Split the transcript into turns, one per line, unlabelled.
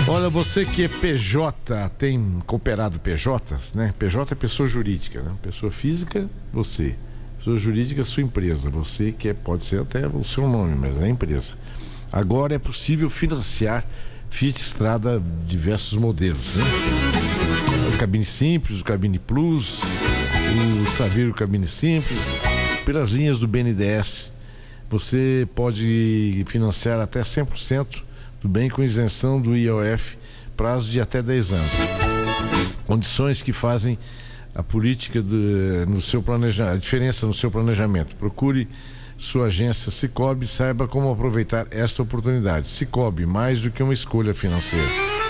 Olha, você que é PJ, tem cooperado PJs, né? PJ é pessoa jurídica, né? Pessoa física, você. Pessoa jurídica, sua empresa. Você que pode ser até o seu nome, mas é a empresa. Agora é possível financiar Fiat Strada diversos modelos, né? O Cabine Simples, o Cabine Plus, o Saveiro Cabine Simples, pelas linhas do BNDES. Você pode financiar até 100% do bem com isenção do IOF, prazo de até 10 anos. Condições que fazem a política no seu planejamento, a diferença no seu planejamento. Procure sua agência Sicoob e saiba como aproveitar esta oportunidade. Sicoob, mais do que uma escolha financeira.